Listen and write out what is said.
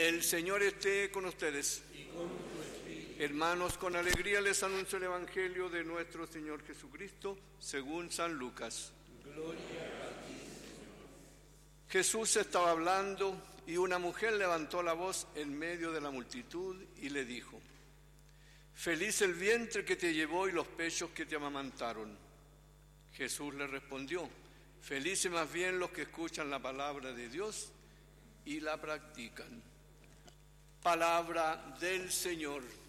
El Señor esté con ustedes. Y con tu espíritu. Hermanos, con alegría les anuncio el Evangelio de nuestro Señor Jesucristo, según San Lucas. Gloria a ti, Señor. Jesús estaba hablando y una mujer levantó la voz en medio de la multitud y le dijo: Feliz el vientre que te llevó y los pechos que te amamantaron. Jesús le respondió: Felices más bien los que escuchan la palabra de Dios y la practican. Palabra del Señor.